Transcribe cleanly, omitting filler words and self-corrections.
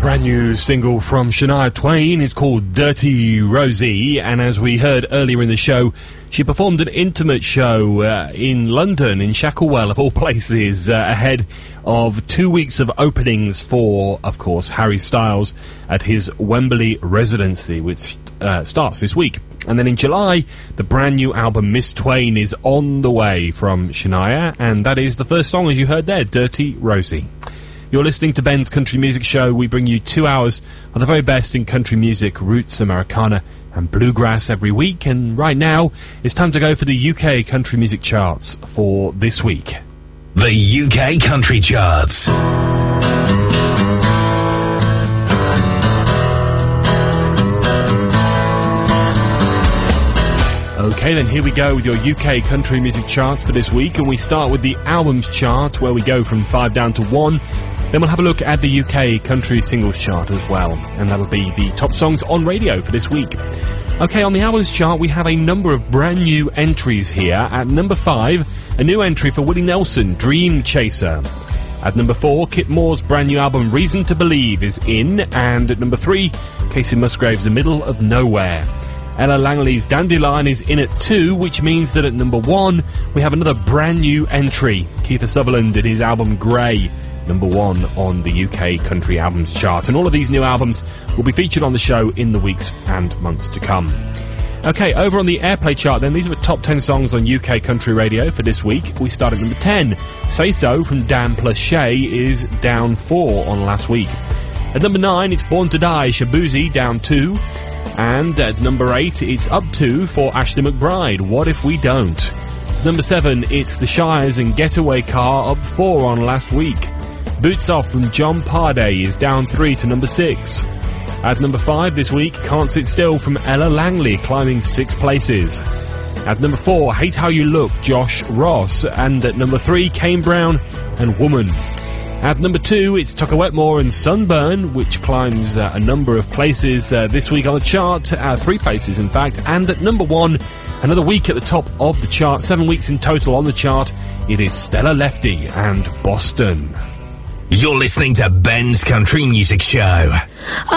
brand new single from Shania Twain is called Dirty Rosie, and as we heard earlier in the show, she performed an intimate show in London, in Shacklewell of all places, ahead of 2 weeks of openings for, of course, Harry Styles at his Wembley residency, which starts this week. And then in July, the brand new album Miss Twain is on the way from Shania, and that is the first song, as you heard there, Dirty Rosie. You're listening to Ben's Country Music Show. We bring you 2 hours of the very best in country music, roots, Americana and bluegrass every week. And right now, it's time to go for the UK country music charts for this week. The UK country charts. Okay, then here we go with your UK country music charts for this week, and we start with the albums chart, where we go from 5 down to 1. Then we'll have a look at the UK country singles chart as well, and that'll be the top songs on radio for this week. Okay, on the albums chart, we have a number of brand new entries here. At number 5, a new entry for Willie Nelson, Dream Chaser. At number 4, Kit Moore's brand new album Reason to Believe is in, and at number 3, Casey Musgrave's The Middle of Nowhere. Ella Langley's Dandelion is in at 2, which means that at number 1, we have another brand new entry. Kiefer Sutherland and his album Grey, number 1 on the UK country albums chart. And all of these new albums will be featured on the show in the weeks and months to come. Okay, over on the airplay chart then, these are the top 10 songs on UK country radio for this week. We start at number 10. Say So from Dan Pleshay is down 4 on last week. At number 9, it's Born to Die, Shabuzi, down 2. And at number 8, it's up 2 for Ashley McBryde, What If We Don't. Number 7, it's The Shires and Getaway Car, up 4 on last week. Boots Off from John Parday is down 3 to number 6. At number 5 this week, Can't Sit Still from Ella Langley, climbing 6 places. At number 4, Hate How You Look, Josh Ross. And at number 3, Kane Brown and Woman. At number 2, it's Tucker Wetmore and Sunburn, which climbs a number of places this week on the chart, 3 places in fact. And at number 1, another week at the top of the chart, 7 weeks in total on the chart, it is Stella Lefty and Boston. You're listening to Ben's Country Music Show.